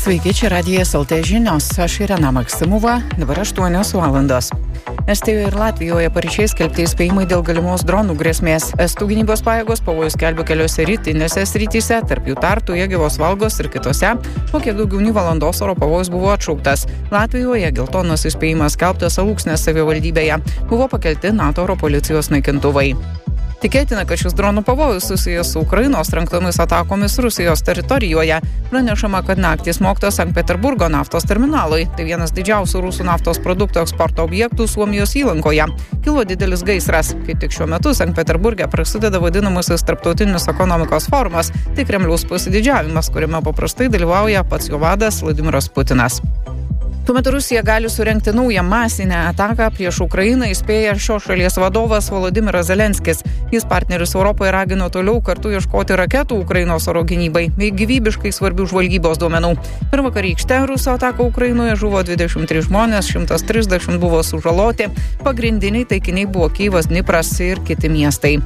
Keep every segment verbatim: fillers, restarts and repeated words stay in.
Sveiki, čia Radijas el tė žinios. Aš Irena Maksimova, dabar aštuonios valandos. Estijoje ir Latvijoje paryčiais skelbti įspėjimai dėl galimos dronų grėsmės. Estų gynybos pajėgos pavojus skelbia keliose rytinėse srityse, tarp jų Tartu, Jėgevos Valgos ir kitose. Po kiek daugiau nei valandos oro pavojus buvo atšauktas. Latvijoje geltonas įspėjimas skelbtas Alūksnės savivaldybėje. Buvo pakelti NATO oro policijos naikintuvai. Tikėtina, kad šis dronų pavojus susijęs su Ukrainos rengtomis atakomis Rusijos teritorijoje. Pranešama, kad naktį smogta Sankt Peterburgo naftos terminalui. Tai vienas didžiausių rusų naftos produktų eksporto objektų Suomijos įlankoje. Kilo didelis gaisras. Kaip tik šiuo metu Sankt Peterburge prasideda vadinamasis tarptautinis ekonomikos forumas. Tai Kremliaus pasididžiavimas, kuriame paprastai dalyvauja pats jo vadas Vladimiras Putinas. Tuo metu Rusija gali surengti naują masinę ataką prieš Ukrainą, įspėja šios šalies vadovas Volodimiras Zelenskis. Jis partnerius Europoje ragino toliau kartu ieškoti raketų Ukrainos oro gynybai bei gyvybiškai svarbių žvalgybos duomenų. Per vakarykštę Rusų ataką Ukrainoje žuvo dvidešimt trys žmonės, šimtas trisdešimt buvo sužaloti. Pagrindiniai taikiniai buvo Kyjivas, Dnipras ir kiti miestai.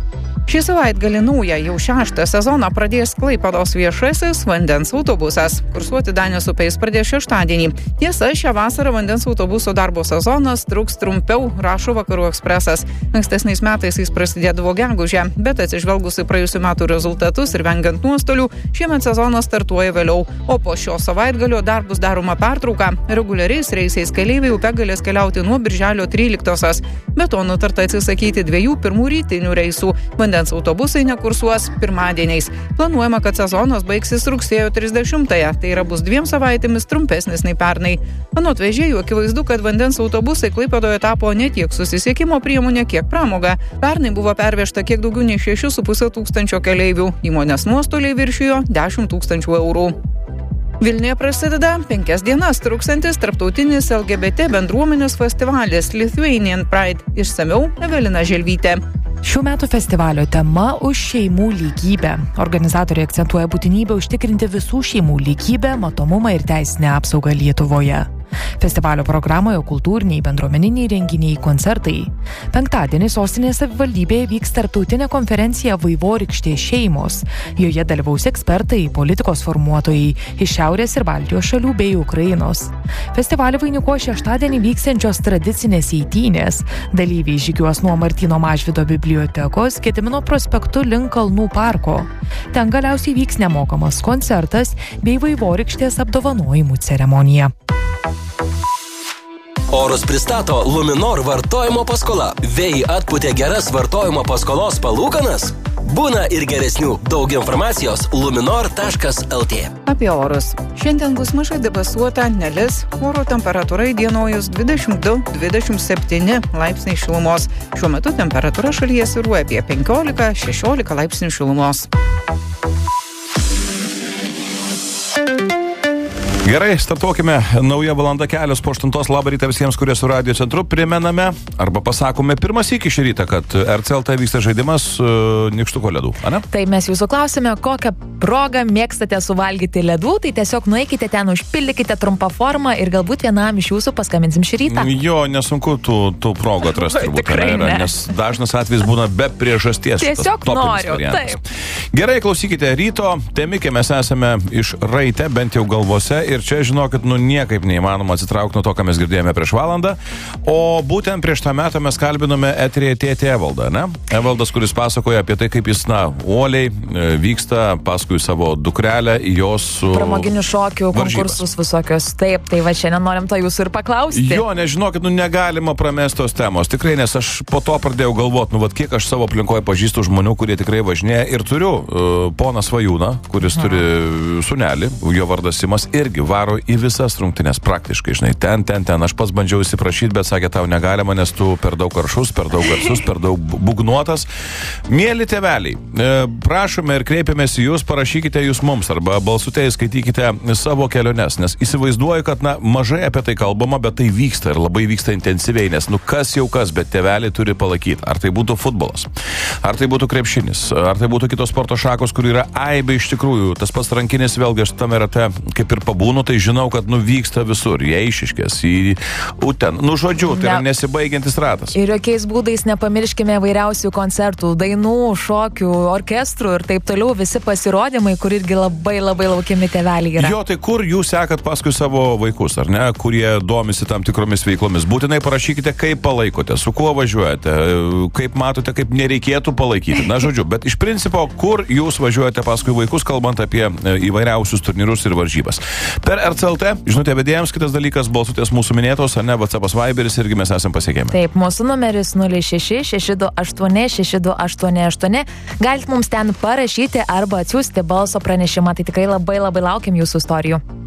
Šį savaitgalį naują jau šeštą sezoną pradės Klaipėdos viešasis vandens autobusas. Kursuoti Danės upės pradės šeštadienį. Tiesa, šią vasarą vandens autobuso darbo sezonas truks trumpiau, rašo Vakarų Ekspresas. Ankstesniais metais jis prasidėdavo gegužę, bet atsižvelgus į praėjusių metų rezultatus ir vengiant nuostolių, šiemet sezonas startuoja vėliau. O po šio savaitgalio dar bus daroma pertrauka. Reguliariais reisais keleiviai upę galės keliauti nuo birželio tryliktosios. Be to nutarta atsisakyti dviejų pirmų rytinių reisų. Vandens autobusai nekursuos pirmadieniais. Planuojama, kad sezonas baigsis rugsėjo trisdešimtąją, tai yra bus dviem savaitėmis trumpesnis nei pernai. Anot vežėjų, akivaizdu, kad vandens autobusai Klaipėdoje tapo ne tiek susisiekimo priemonė, kiek pramoga. Pernai buvo pervežta kiek daugiau nei šeši su puse tūkstančio keleivių. Įmonės nuostoliai viršijo dešimt tūkstančių eurų. Vilniuje prasideda penkias dienas truksiantis tarptautinis el gie bė tė bendruomenės festivalis Lithuanian Pride. Išsamiau Evelina Želvytė. Šių metų festivalio tema už šeimų lygybę. Organizatoriai akcentuoja būtinybę užtikrinti visų šeimų lygybę, matomumą ir teisinę apsaugą Lietuvoje. Festivalio programoje kultūriniai, bendruomeniniai renginiai, koncertai. Penktadienį sostinės savivaldybėje vyks tarptautinė konferencija Vaivorykštės šeimos. Joje dalyvaus ekspertai, politikos formuotojai iš Šiaurės ir Baltijos šalių bei Ukrainos. Festivalį vainikuos šeštadienį vyksiančios tradicinės eitynės. Dalyviai žygiuos nuo Martyno Mažvydo bibliotekos Gedimino prospektu link Kalnų parko. Ten galiausiai vyks nemokamas koncertas bei Vaivorykštės apdovanojimų ceremonija. Orus pristato Luminor vartojimo paskola. Vėjai atpūtė geras vartojimo paskolos palūkanas? Būna ir geresnių. Daug informacijos luminor taškas el tė. Apie orus. Šiandien bus mažai debesuota, nelis. Oro temperatūra įdienojus dvidešimt du dvidešimt septyni laipsniai šilumos. Šiuo metu temperatūra šalyje svyruoja apie penkiolika šešiolika laipsnių šilumos. Gerai, startuokime. Nauja valanda kelios po aštuntos. Labą rytą visiems, kurie su Radio centru. Primename arba pasakome pirmas iki šį rytą, kad er cė el tė vyksta žaidimas uh, nykštuko ledų, ane? Tai mes jūsų klausime, kokią progą mėgstate suvalgyti ledų, tai tiesiog nueikite ten, užpildykite trumpą formą ir galbūt vienam iš jūsų paskambinsim šį rytą. Jo, nesunku tų, tų progų atrasti, turbūt, yra, nes dažnas atvejs būna be priežasties. Tiesiog noriu, taip. Gerai, klausykite, ryto temikė mes esame iš raite, bent jau galvose. Ir čia, žinokit, nu niekaip neįmanoma atsitraukti nuo to, ką mes girdėjome prieš valandą. O būtent prieš tą metą mes kalbinome eterėje tėtį Evaldą, ne? Evaldas, kuris pasakoja apie tai, kaip jis, na, uoliai vyksta paskui savo dukrelę į jos pramoginių šokių konkursus visokius. Taip, tai va šiandien norim to jūsų ir paklausti. Jo, nežinokit, nu negalima pramesti tos temos. Tikrai, nes aš po to pradėjau galvoti, nu, vat kiek aš savo aplinkoje pažįstu žmonių, kurie tikrai važinėja ir turiu uh, poną Svajūną, kuris Aha. turi sūnelį, jo vardas Simas, irgi varo į visas rungtynes praktiškai, žinai, ten, ten, ten. Aš pats bandžiau įsiprašyti, bet sakė, tau negalima, nes tu per daug karšus, per daug garsus, per daug bugnuotas. Mieli tėveliai, prašome ir kreipiamės į jūs, parašykite jūs mums arba balsutėje skaitykite savo keliones, nes įsivaizduoju, kad, na, mažai apie tai kalbama, bet tai vyksta ir labai vyksta intensyviai, nes, nu, kas jau kas, bet tėveliai turi palaikyti. Ar tai būtų futbolas, ar tai būtų krepšinis, ar tai būtų kitos sporto šakos, kur yra aibė iš tikrųjų. Tas pats rankinis, vėlgi aš tame rate kaip ir pabūnu, būnu, tai žinau, kad nuvyksta visur, į Eišiškes, į Uteną. Nu, žodžiu, tai yra Ne. nesibaigiantis ratas. Ir jokiais būdais nepamirškime vairiausių koncertų, dainų, šokių, orkestrų ir taip toliau, visi pasirodymai, kur irgi labai labai laukiami tėveliai yra. Jo, tai kur jūs sekat paskui savo vaikus, ar ne, kurie domisi tam tikromis veiklomis? Būtinai parašykite, kaip palaikote, su kuo važiuojate, kaip matote, kaip nereikėtų palaikyti. Na, žodžiu, bet iš principo, kur jūs važiuojate paskui vaikus, kalbant apie įvairiausius turnyrus ir varžybas. Per R C L T, žinutė vedėjams, kitas dalykas, balsutės mūsų minėtos, ar ne, WhatsAppas, Viberis, irgi mes esam pasiekėme. Taip, mūsų numeris nulis šeši šeši du aštuoni šeši du aštuoni aštuoni. Galite mums ten parašyti arba atsiųsti balso pranešimą. Tai tikrai labai labai laukiam jūsų istorijų.